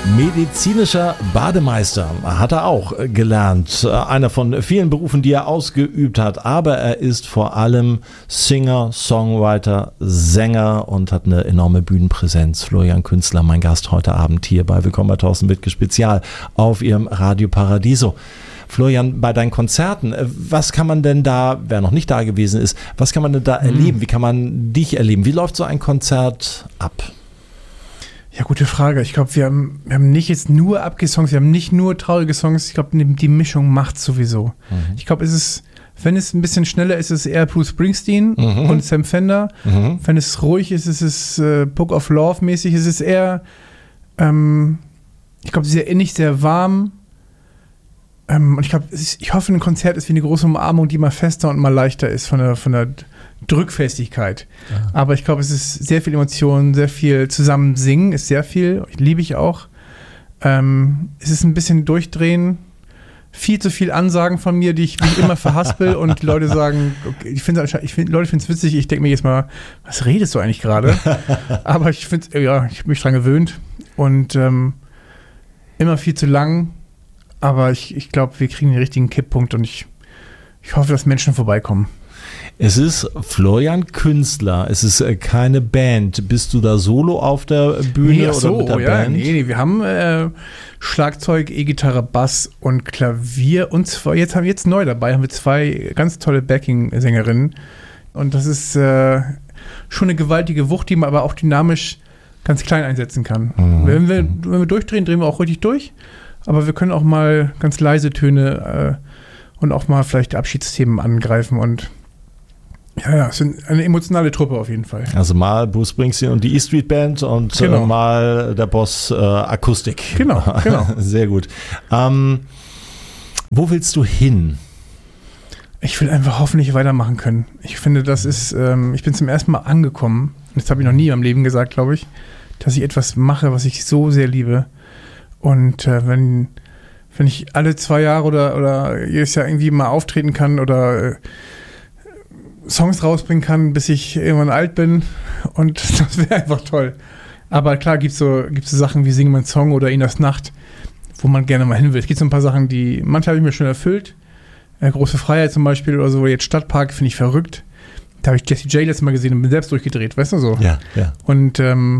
Medizinischer Bademeister hat er auch gelernt. Einer von vielen Berufen, die er ausgeübt hat. Aber er ist vor allem Singer, Songwriter, Sänger und hat eine enorme Bühnenpräsenz. Florian Künstler, mein Gast heute Abend hier bei Willkommen bei Thorsten Wittke Spezial auf Ihrem Radio Paradiso. Florian, bei deinen Konzerten, was kann man denn da, wer noch nicht da gewesen ist, was kann man denn da erleben? Wie kann man dich erleben? Wie läuft so ein Konzert ab? Ja, gute Frage. Ich glaube, wir haben nicht jetzt nur Abgesongs, wir haben nicht nur traurige Songs. Ich glaube, die Mischung macht sowieso. Ich glaube, wenn es ein bisschen schneller ist, ist es eher Bruce Springsteen und Sam Fender. Wenn es ruhig ist, ist es Book of Love mäßig. Es ist eher, ich glaube, sehr innig, sehr warm. Und ich hoffe, ein Konzert ist wie eine große Umarmung, die mal fester und mal leichter ist von der Drückfestigkeit. Ja. Aber ich glaube, es ist sehr viel Emotion, sehr viel zusammen singen, ist sehr viel, liebe ich auch. Es ist ein bisschen durchdrehen, viel zu viel Ansagen von mir, die ich immer verhaspel und die Leute sagen, okay, Leute finden es witzig, ich denke mir jetzt mal, was redest du eigentlich gerade? Aber ich habe mich dran gewöhnt und immer viel zu lang, aber ich glaube, wir kriegen den richtigen Kipppunkt und ich hoffe, dass Menschen vorbeikommen. Es ist Florian Künstler, es ist keine Band. Bist du da solo auf der Bühne oder mit der Band? Nee, wir haben Schlagzeug, E-Gitarre, Bass und Klavier und jetzt neu dabei haben wir 2 ganz tolle Backing-Sängerinnen und das ist schon eine gewaltige Wucht, die man aber auch dynamisch ganz klein einsetzen kann. Wenn wir durchdrehen, drehen wir auch richtig durch, aber wir können auch mal ganz leise Töne und auch mal vielleicht Abschiedsthemen angreifen und ja, es sind eine emotionale Truppe auf jeden Fall. Also mal Bruce Springsteen und die E-Street Band und mal der Boss Akustik. Genau. Sehr gut. Wo willst du hin? Ich will einfach hoffentlich weitermachen können. Ich finde, das ist, ich bin zum ersten Mal angekommen, das habe ich noch nie in meinem Leben gesagt, glaube ich, dass ich etwas mache, was ich so sehr liebe. Und wenn ich alle 2 Jahre oder jedes Jahr irgendwie mal auftreten kann oder Songs rausbringen kann, bis ich irgendwann alt bin und das wäre einfach toll. Aber klar gibt's so Sachen wie Sing mein Song oder Inas Nacht, wo man gerne mal hin will. Es gibt so ein paar Sachen, manche habe ich mir schon erfüllt. Große Freiheit zum Beispiel oder so, jetzt Stadtpark finde ich verrückt. Da habe ich Jessie J letztes Mal gesehen und bin selbst durchgedreht, weißt du so? Ja. Und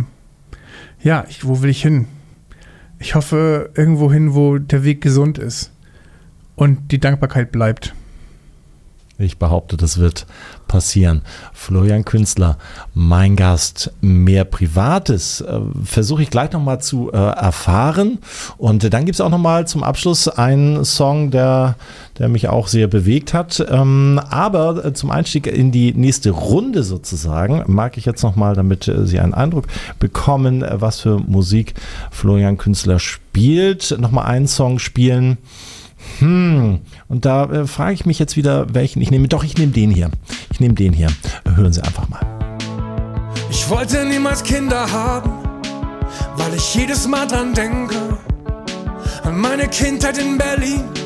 wo will ich hin? Ich hoffe irgendwo hin, wo der Weg gesund ist und die Dankbarkeit bleibt. Ich behaupte, das wird passieren. Florian Künstler, mein Gast. Mehr Privates versuche ich gleich nochmal zu erfahren. Und dann gibt es auch nochmal zum Abschluss einen Song, der mich auch sehr bewegt hat. Aber zum Einstieg in die nächste Runde sozusagen mag ich jetzt nochmal, damit Sie einen Eindruck bekommen, was für Musik Florian Künstler spielt, nochmal einen Song spielen. Und da frage ich mich jetzt wieder, welchen ich nehme. Doch, ich nehme den hier. Hören Sie einfach mal. Ich wollte niemals Kinder haben, weil ich jedes Mal dran denke, an meine Kindheit in Berlin,